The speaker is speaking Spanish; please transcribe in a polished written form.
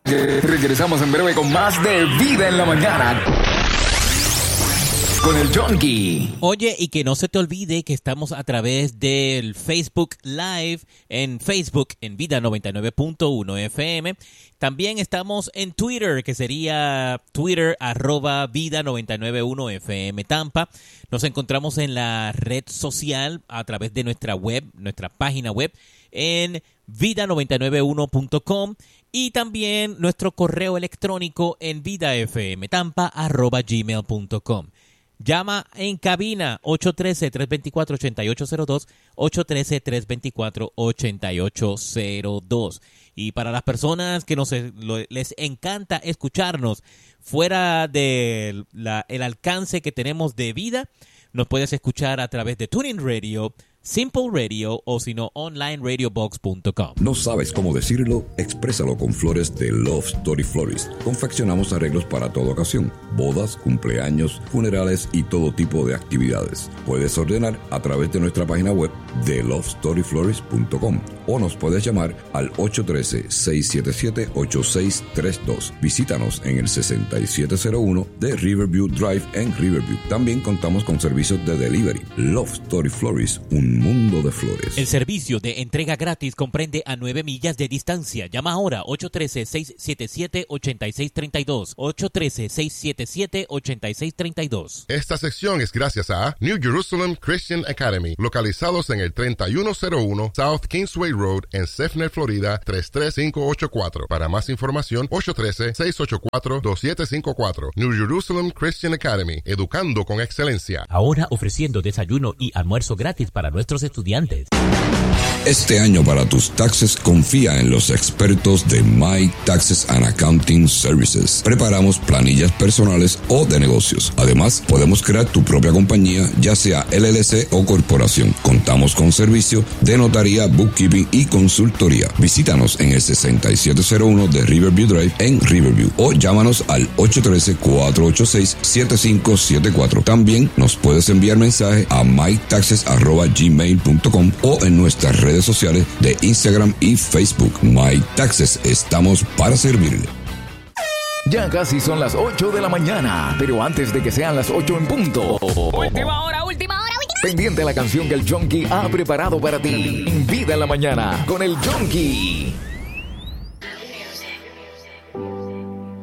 Regresamos en breve con más de Vida en la Mañana con el Junkie. Oye, y que no se te olvide que estamos a través del Facebook Live en Facebook en Vida 99.1 FM. También estamos en Twitter, que sería Twitter @Vida 991 FM Tampa. Nos encontramos en la red social a través de nuestra web, nuestra página web en vida991.com y también nuestro correo electrónico en vidafmtampa@gmail.com. Llama en cabina 813-324-8802, 813-324-8802. Y para las personas que les encanta escucharnos fuera del el alcance que tenemos de Vida, nos puedes escuchar a través de TuneIn Radio, Simple Radio o si no, onlineradiobox.com. ¿No sabes cómo decirlo? Exprésalo con flores de Love Story Florist. Confeccionamos arreglos para toda ocasión: bodas, cumpleaños, funerales y todo tipo de actividades. Puedes ordenar a través de nuestra página web de lovestoryflorist.com o nos puedes llamar al 813-677-8632. Visítanos en el 6701 de Riverview Drive en Riverview. También contamos con servicios de delivery. Love Story Florist, un mundo de flores. El servicio de entrega gratis comprende a 9 millas de distancia. Llama ahora 813-677-8632. 813-677-8632. Esta sección es gracias a New Jerusalem Christian Academy, localizados en el 3101 South Kingsway Road en Sefner, Florida 33584. Para más información, 813-684-2754. New Jerusalem Christian Academy, educando con excelencia. Ahora ofreciendo desayuno y almuerzo gratis para nuestros estudiantes. Este año para tus taxes confía en los expertos de My Taxes and Accounting Services. Preparamos planillas personales o de negocios. Además, podemos crear tu propia compañía, ya sea LLC o corporación. Contamos con servicio de notaría, bookkeeping y consultoría. Visítanos en el 6701 de Riverview Drive en Riverview o llámanos al 813-486-7574. También nos puedes enviar mensaje a mytaxes@gmail.com o en nuestras redes sociales de Instagram y Facebook. My Taxes, estamos para servirle. Ya casi son las 8 de la mañana, pero antes de que sean las 8 en punto. Última hora. Pendiente a la canción que el Junkie ha preparado para ti. En Vida en la Mañana con el Junkie.